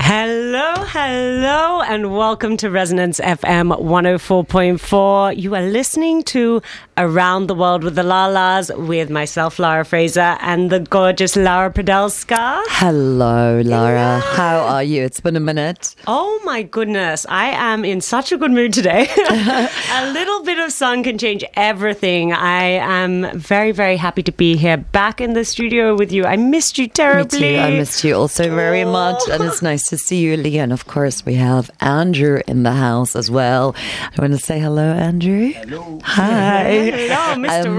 Hello, and welcome to Resonance FM 104.4. You are listening to Around the World with the Lalas with myself, Lara Fraser, and the gorgeous Laura Podelska. Hello, Lara. How are you? It's been a minute. Oh my goodness, I am in such a good mood today. A little bit of sun can change everything. I am very, very happy to be here back in the studio with you. I missed you terribly. Me too. I missed you also very much, and it's nice to see you, Lee. And of course, we have Andrew in the house as well. I want to say hello, Andrew. Hello. Hi. Hello, Mr.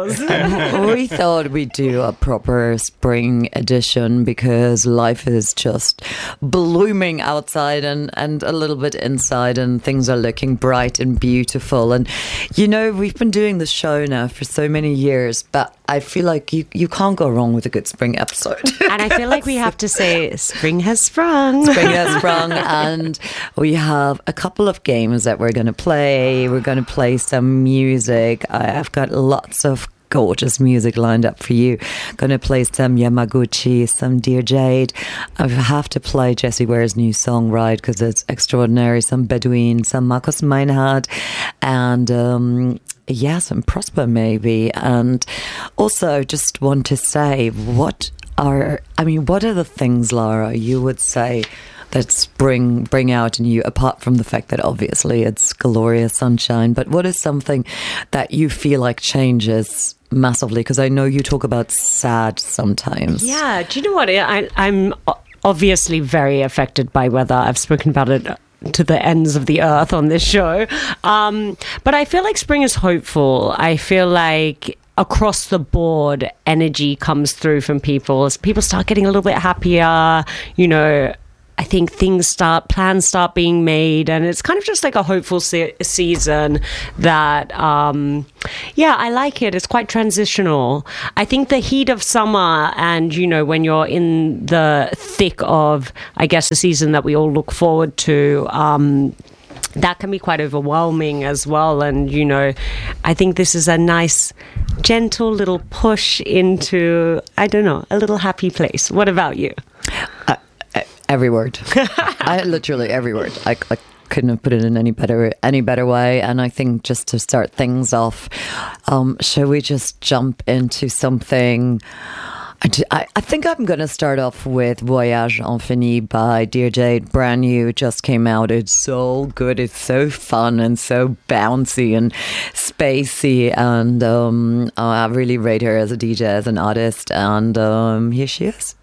Rose. We thought we'd do a proper spring edition because life is just blooming outside and a little bit inside, and things are looking bright and beautiful. And, you know, we've been doing the show now for so many years, but I feel like you can't go wrong with a good spring episode. And I feel like we have to say spring has sprung. Spring has sprung, and we have a couple of games that we're going to play. We're going to play some music. I've got lots of gorgeous music lined up for you. Going to play some Yamaguchi, some Dear Jade. I have to play Jessie Ware's new song, Ride, because it's extraordinary. Some Bedouin, some Marcus Meinhardt, and some Prosper maybe. And also just want to say, what are the things, Lara, you would say that spring bring out in you, apart from the fact that obviously it's glorious sunshine, but what is something that you feel like changes massively? Because I know you talk about sad sometimes. Yeah, do you know what? I'm obviously very affected by weather. I've spoken about it to the ends of the earth on this show. But I feel like spring is hopeful. I feel like across the board, energy comes through from people. As people start getting a little bit happier, you know, I think plans start being made, and it's kind of just like a hopeful season that, I like it. It's quite transitional. I think the heat of summer and, you know, when you're in the thick of, I guess, the season that we all look forward to, that can be quite overwhelming as well. And, you know, I think this is a nice, gentle little push into, I don't know, a little happy place. What about you? Every word. Literally every word. I couldn't have put it in any better way. And I think just to start things off, shall we just jump into something? I think I'm going to start off with Voyage Infini by Dear Jade. Brand new, just came out. It's so good. It's so fun and so bouncy and spacey. And I really rate her as a DJ, as an artist. And here she is.